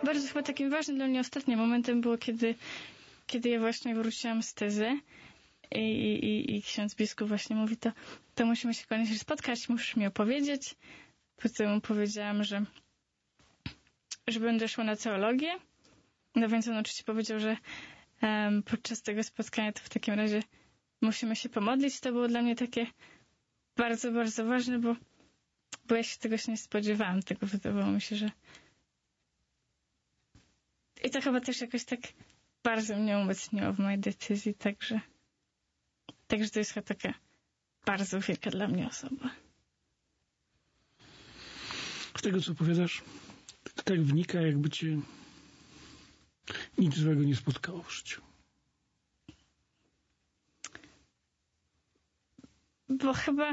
bardzo chyba takim ważnym dla mnie ostatnim momentem było, kiedy ja właśnie wróciłam z tezy i ksiądz biskup właśnie mówi, to musimy się koniecznie spotkać, musisz mi opowiedzieć. Potem mu powiedziałam, że będę szła na teologię. No więc on oczywiście powiedział, że podczas tego spotkania to w takim razie musimy się pomodlić. To było dla mnie takie bardzo, bardzo ważne, bo ja się tego nie spodziewałam. Tego wydawało mi się, że... I to chyba też jakoś tak bardzo mnie umocniło w mojej decyzji, także to jest chyba taka bardzo wielka dla mnie osoba. Z tego, co opowiadasz, to tak wynika, jakby cię nic złego nie spotkało w życiu. Bo chyba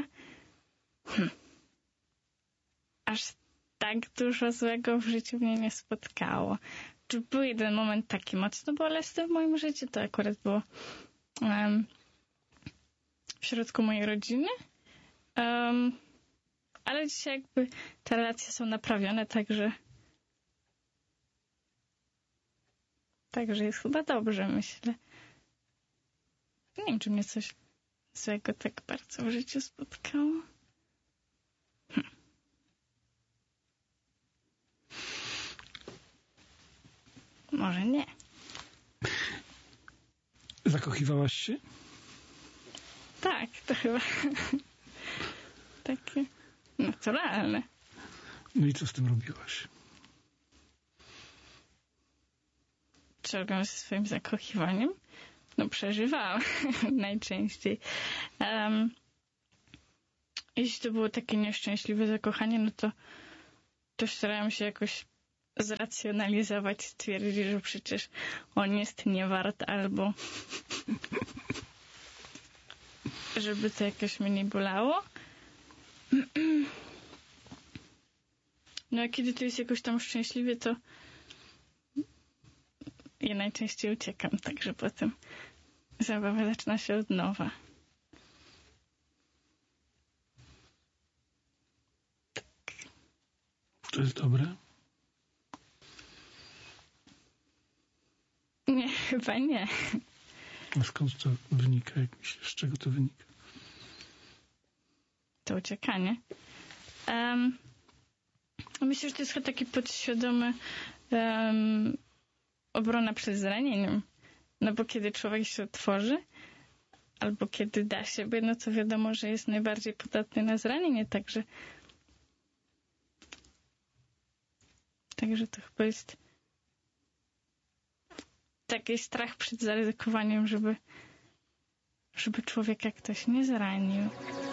aż tak dużo złego w życiu mnie nie spotkało. Czy był jeden moment taki mocno bolesny w moim życiu? To akurat było w środku mojej rodziny. Ale dzisiaj jakby te relacje są naprawione, także jest chyba dobrze, myślę. Nie wiem, czy mnie coś złego tak bardzo w życiu spotkało. Może nie. Zakochiwałaś się? Tak, to chyba takie naturalne. No i co z tym robiłaś? Co robiłam ze swoim zakochiwaniem? No przeżywałam najczęściej. Jeśli to było takie nieszczęśliwe zakochanie, no to starałam się jakoś zracjonalizować, stwierdzić, że przecież on jest niewart, albo żeby to jakoś mnie bolało. No a kiedy to jest jakoś tam szczęśliwie, to ja najczęściej uciekam, także potem zabawa zaczyna się od nowa. Tak. To jest dobre? Nie, chyba nie. A skąd to wynika? Jak myślisz, z czego to wynika? To uciekanie. Myślę, że to jest chyba taki podświadomy obrona przed zranieniem. No bo kiedy człowiek się otworzy, albo kiedy da siebie, no to wiadomo, że jest najbardziej podatny na zranienie, także to chyba jest taki strach przed zaryzykowaniem, żeby człowieka ktoś nie zranił.